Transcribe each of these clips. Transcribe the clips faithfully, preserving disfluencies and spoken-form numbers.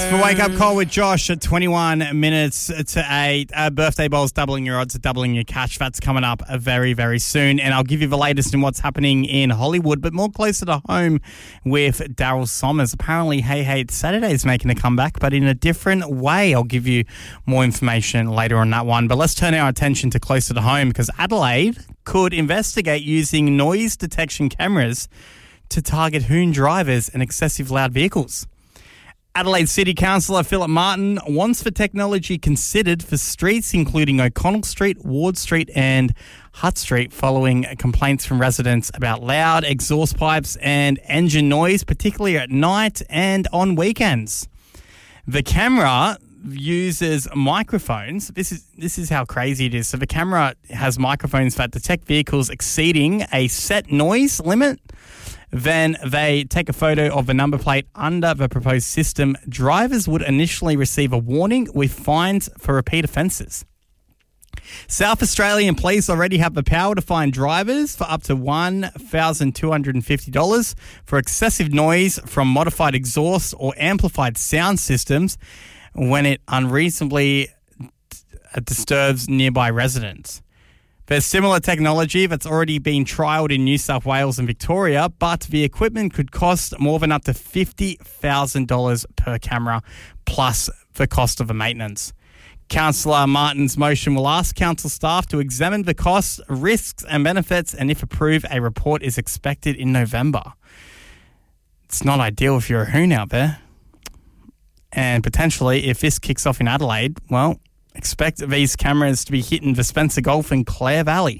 It's the Wake Up Call with Josh at twenty-one minutes to eight. Uh, birthday bowls, doubling your odds, doubling your cash. That's coming up very, very soon. And I'll give you the latest in what's happening in Hollywood, but more closer to home with Daryl Somers. Apparently, Hey Hey It's Saturday is making a comeback, but in a different way. I'll give you more information later on that one. But let's turn our attention to closer to home because Adelaide could investigate using noise detection cameras to target hoon drivers and excessive loud vehicles. Adelaide City Councillor Philip Martin wants the technology considered for streets including O'Connell Street, Ward Street and Hutt Street following complaints from residents about loud exhaust pipes and engine noise, particularly at night and on weekends. The camera uses microphones. This is this is how crazy it is. So the camera has microphones that detect vehicles exceeding a set noise limit. Then they take a photo of the number plate under the proposed system. Drivers would initially receive a warning with fines for repeat offences. South Australian police already have the power to fine drivers for up to one thousand two hundred fifty dollars for excessive noise from modified exhaust or amplified sound systems when it unreasonably disturbs nearby residents. There's similar technology that's already been trialled in New South Wales and Victoria, but the equipment could cost more than up to fifty thousand dollars per camera, plus the cost of the maintenance. Councillor Martin's motion will ask council staff to examine the costs, risks and benefits, and if approved, a report is expected in November. It's not ideal if you're a hoon out there. And potentially, if this kicks off in Adelaide, well, expect these cameras to be hitting the Spencer Golf in Clare Valley.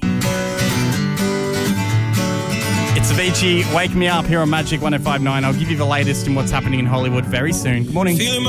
It's Avicii, Wake Me Up here on Magic one oh five point nine. I'll give you the latest in what's happening in Hollywood very soon. Good morning.